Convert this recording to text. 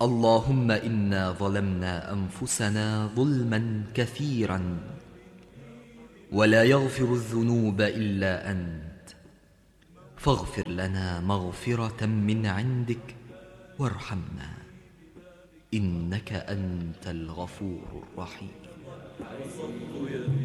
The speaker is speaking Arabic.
اللهم إنا ظلمنا أنفسنا ظلما كثيرا ولا يغفر الذنوب إلا أنت، فاغفر لنا مغفرة من عندك وارحمنا إنك أنت الغفور الرحيم.